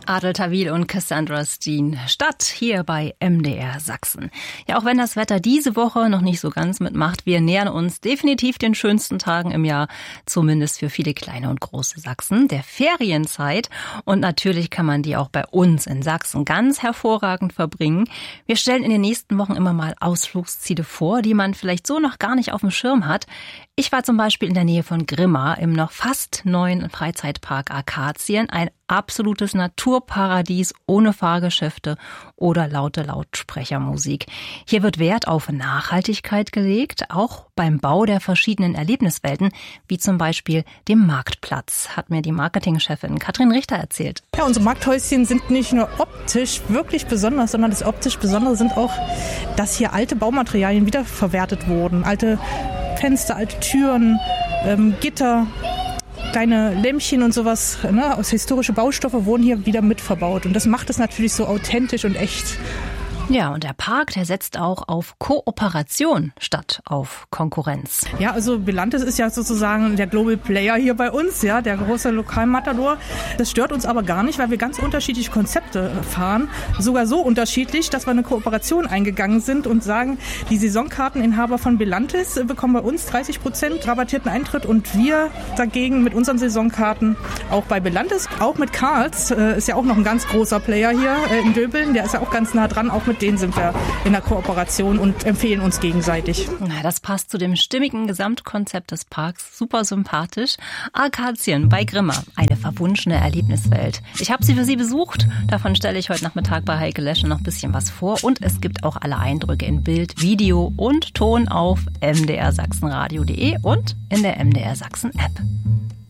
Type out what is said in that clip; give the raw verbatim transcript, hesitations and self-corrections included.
Adel Tawil und Cassandra Steen, Stadt hier bei M D R Sachsen. Ja, auch wenn das Wetter diese Woche noch nicht so ganz mitmacht, wir nähern uns definitiv den schönsten Tagen im Jahr, zumindest für viele kleine und große Sachsen, der Ferienzeit. Und natürlich kann man die auch bei uns in Sachsen ganz hervorragend verbringen. Wir stellen in den nächsten Wochen immer mal Ausflugsziele vor, die man vielleicht so noch gar nicht auf dem Schirm hat. Ich war zum Beispiel in der Nähe von Grimma im noch fast neuen Freizeitpark Arkazien, ein absolutes Naturparadies ohne Fahrgeschäfte oder laute Lautsprechermusik. Hier wird Wert auf Nachhaltigkeit gelegt, auch beim Bau der verschiedenen Erlebniswelten, wie zum Beispiel dem Marktplatz, hat mir die Marketingchefin Katrin Richter erzählt. Ja, unsere Markthäuschen sind nicht nur optisch wirklich besonders, sondern das optisch Besondere sind auch, dass hier alte Baumaterialien wiederverwertet wurden. Alte Fenster, alte Türen, ähm, Gitter, kleine Lämpchen und sowas, ne, aus historische Baustoffe wurden hier wieder mitverbaut. Und das macht es natürlich so authentisch und echt. Ja, und der Park, der setzt auch auf Kooperation statt auf Konkurrenz. Ja, also Belantes ist ja sozusagen der Global Player hier bei uns, ja, der große Lokalmatador. Das stört uns aber gar nicht, weil wir ganz unterschiedliche Konzepte fahren. Sogar so unterschiedlich, dass wir eine Kooperation eingegangen sind und sagen, die Saisonkarteninhaber von Belantes bekommen bei uns dreißig Prozent rabattierten Eintritt und wir dagegen mit unseren Saisonkarten auch bei Belantes, auch mit Karls, äh, ist ja auch noch ein ganz großer Player hier äh, in Döbeln, der ist ja auch ganz nah dran, auch mit denen sind wir in der Kooperation und empfehlen uns gegenseitig. Na, das passt zu dem stimmigen Gesamtkonzept des Parks. Super sympathisch. Arkazien bei Grimma, eine verwunschene Erlebniswelt. Ich habe sie für Sie besucht. Davon stelle ich heute Nachmittag bei Heike Lesche noch ein bisschen was vor. Und es gibt auch alle Eindrücke in Bild, Video und Ton auf m d r sachsen radio punkt d e und in der M D R Sachsen App.